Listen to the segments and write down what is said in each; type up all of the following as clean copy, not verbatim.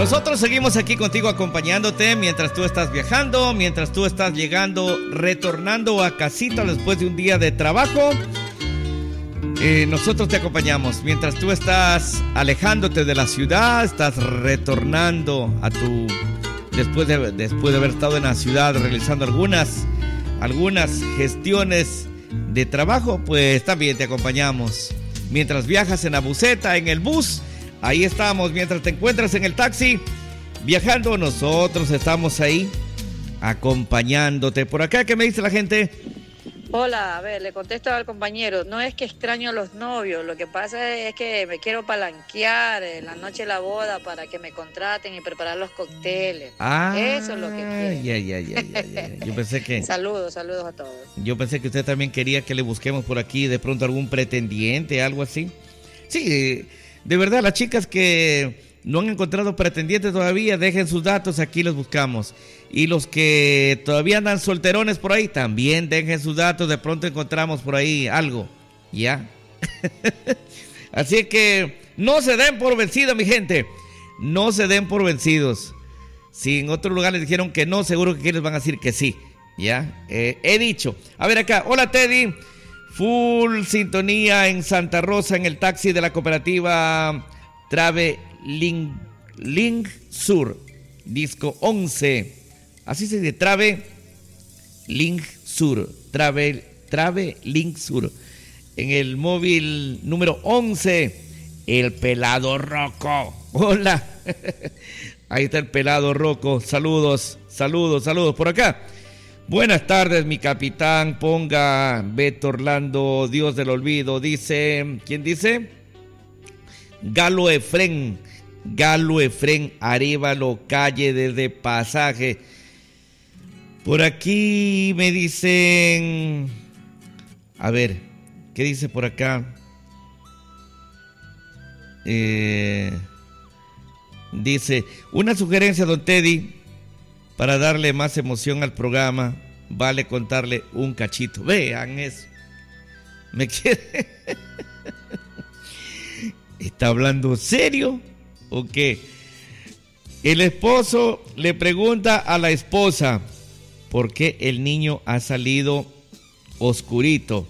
Nosotros seguimos aquí contigo acompañándote mientras tú estás viajando, mientras tú estás llegando, retornando a casita después de un día de trabajo. Nosotros te acompañamos mientras tú estás alejándote de la ciudad, estás retornando a tu... Después de haber estado en la ciudad realizando algunas gestiones de trabajo, pues también te acompañamos. Mientras viajas en la buseta, en el bus, ahí estamos. Mientras te encuentras en el taxi, viajando, nosotros estamos ahí acompañándote. Por acá, ¿qué me dice la gente? Hola, a ver, le contesto al compañero. No es que extraño a los novios, lo que pasa es que me quiero palanquear en la noche de la boda para que me contraten y preparar los cócteles. Eso es lo que quiero. Ya. Yo pensé que... Saludos a todos. Yo pensé que usted también quería que le busquemos por aquí de pronto algún pretendiente, algo así. Sí, de verdad, las chicas que no han encontrado pretendiente todavía, dejen sus datos, aquí los buscamos. Y los que todavía andan solterones por ahí, también dejen sus datos, de pronto encontramos por ahí algo, ¿ya? Así que no se den por vencidos, mi gente, no se den por vencidos. Si en otro lugar les dijeron que no, seguro que aquí les van a decir que sí, ¿ya? He dicho. A ver acá, hola Teddy, full sintonía en Santa Rosa en el taxi de la cooperativa Trave Link Sur, disco 11. Así se dice, Trave Link Sur, Trave Link Sur. En el móvil número 11, el pelado Rocco. Hola. Ahí está el pelado Rocco. Saludos por acá. Buenas tardes, mi capitán. Ponga Beto Orlando, Dios del olvido. Dice, ¿quién dice? Galo Efrén, Arévalo, calle desde Pasaje. Por aquí me dicen, a ver, ¿qué dice por acá? Dice, una sugerencia, don Teddy, para darle más emoción al programa, vale contarle un cachito. Vean eso. ¿Me quiere? ¿Está hablando serio o qué? El esposo le pregunta a la esposa por qué el niño ha salido oscurito.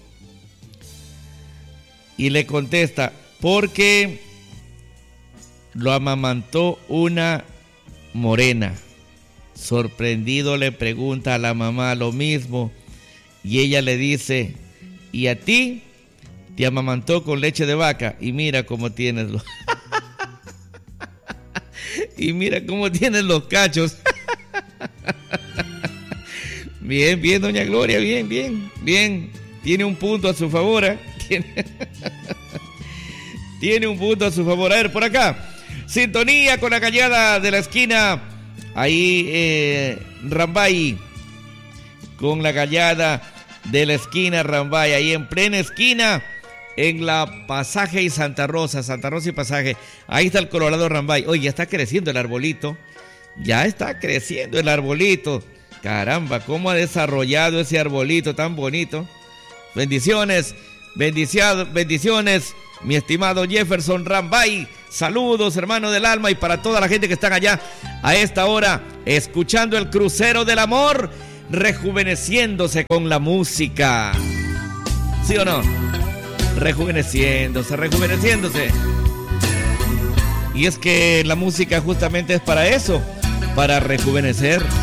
Y le contesta, porque lo amamantó una morena. Sorprendido le pregunta a la mamá lo mismo y ella le dice, ¿y a ti? Te amamantó con leche de vaca y mira cómo tienes los... y mira cómo tienes los cachos. Bien, doña Gloria, bien. Tiene un punto a su favor, ¿eh? Tiene un punto a su favor. A ver, por acá. Sintonía con la gallada de la esquina. Ahí, Rambay. Con la gallada de la esquina, Rambay. Ahí en plena esquina. En la Pasaje y Santa Rosa y Pasaje. Ahí está el Colorado Rambay. Oye, ya está creciendo el arbolito. Caramba, cómo ha desarrollado ese arbolito tan bonito. Bendiciones, mi estimado Jefferson Rambay. Saludos, hermano del alma, y para toda la gente que están allá a esta hora, escuchando el Crucero del Amor, rejuveneciéndose con la música. ¿Sí o no? Rejuveneciéndose. Y es que la música justamente es para eso, para rejuvenecer.